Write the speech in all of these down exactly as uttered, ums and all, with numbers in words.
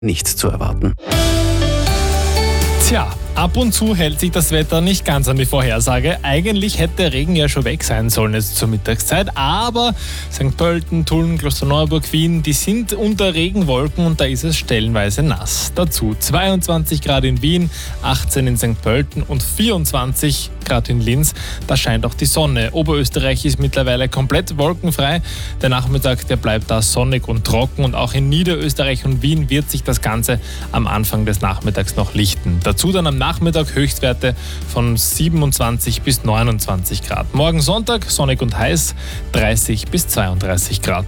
nicht zu erwarten. Tja, ab und zu hält sich das Wetter nicht ganz an die Vorhersage. Eigentlich hätte der Regen ja schon weg sein sollen jetzt zur Mittagszeit, aber Sankt Pölten, Tulln, Klosterneuburg, Wien, die sind unter Regenwolken und da ist es stellenweise nass. Dazu zweiundzwanzig Grad in Wien, achtzehn in Sankt Pölten und vierundzwanzig Grad in Linz. Da scheint auch die Sonne. Oberösterreich ist mittlerweile komplett wolkenfrei. Der Nachmittag, der bleibt da sonnig und trocken und auch in Niederösterreich und Wien wird sich das Ganze am Anfang des Nachmittags noch lichten. Dazu dann am Nachmittag Höchstwerte von siebenundzwanzig bis neunundzwanzig Grad. Morgen Sonntag sonnig und heiß, dreißig bis zweiunddreißig Grad.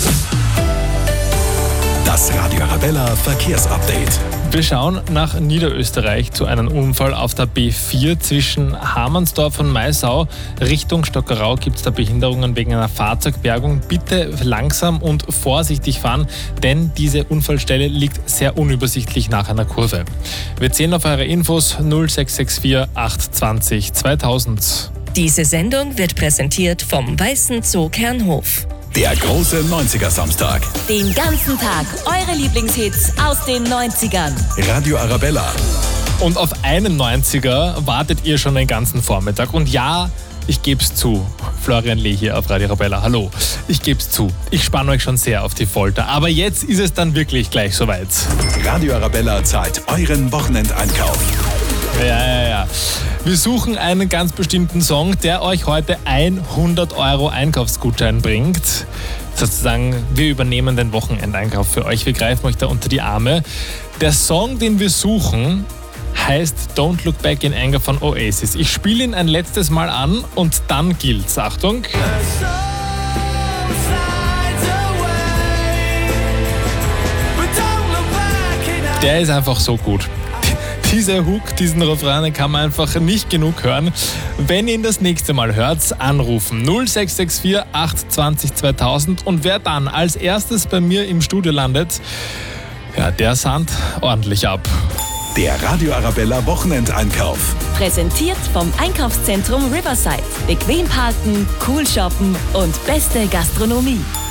Das Radio Arabella Verkehrsupdate. Wir schauen nach Niederösterreich zu einem Unfall auf der B vier zwischen Hamannsdorf und Maisau. Richtung Stockerau gibt es da Behinderungen wegen einer Fahrzeugbergung. Bitte langsam und vorsichtig fahren, denn diese Unfallstelle liegt sehr unübersichtlich nach einer Kurve. Wir zählen auf eure Infos null sechs sechs vier acht zwanzig zweitausend. Diese Sendung wird präsentiert vom Weißen Zoo Kernhof. Der große neunziger-Samstag. Den ganzen Tag eure Lieblingshits aus den neunzigern. Radio Arabella. Und auf einen neunziger wartet ihr schon den ganzen Vormittag. Und ja, ich geb's zu. Florian Lee hier auf Radio Arabella. Hallo. Ich geb's zu. Ich spanne euch schon sehr auf die Folter. Aber jetzt ist es dann wirklich gleich soweit. Radio Arabella zahlt euren Wochenendeinkauf. Ja, ja, ja. Wir suchen einen ganz bestimmten Song, der euch heute hundert Euro Einkaufsgutschein bringt. Sozusagen, wir übernehmen den Wochenendeinkauf für euch. Wir greifen euch da unter die Arme. Der Song, den wir suchen, heißt Don't Look Back in Anger von Oasis. Ich spiele ihn ein letztes Mal an und dann gilt's. Achtung. Der ist einfach so gut. Dieser Hook, diesen Refrain kann man einfach nicht genug hören. Wenn ihr ihn das nächste Mal hört, anrufen null sechs sechs vier acht zwanzig zweitausend und wer dann als erstes bei mir im Studio landet, ja, der sahnt ordentlich ab. Der Radio Arabella Wochenendeinkauf. Präsentiert vom Einkaufszentrum Riverside. Bequem parken, cool shoppen und beste Gastronomie.